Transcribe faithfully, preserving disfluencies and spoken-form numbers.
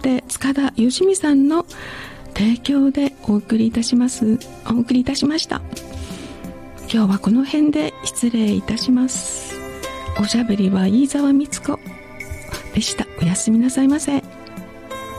手塚田義美さんの提供でお送りいたしますお送りいたしました。今日はこの辺で失礼いたします。おしゃべりは飯沢光子でした。おやすみなさいませ。